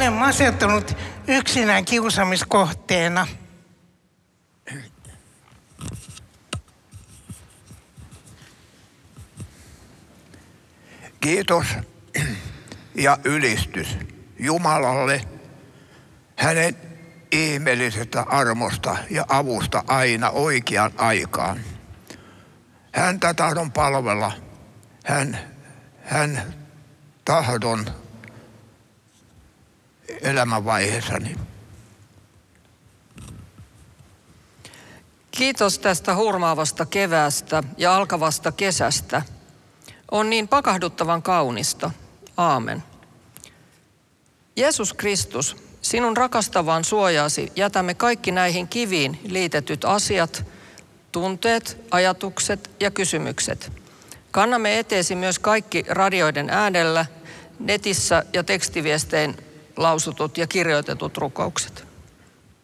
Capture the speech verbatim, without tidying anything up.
olen masentunut yksinään kiusaamiskohteena. Kiitos ja ylistys Jumalalle hänen ihmeellisestä armosta ja avusta aina oikeaan aikaan. Häntä tahdon palvella, hän, hän tahdon elämänvaiheessani. Kiitos tästä hurmaavasta keväästä ja alkavasta kesästä. On niin pakahduttavan kaunista. Aamen. Jeesus Kristus, sinun rakastavaan suojaasi jätämme kaikki näihin kiviin liitetyt asiat, tunteet, ajatukset ja kysymykset. Kannamme eteesi myös kaikki radioiden äänellä, netissä ja tekstiviestein lausutut ja kirjoitetut rukoukset.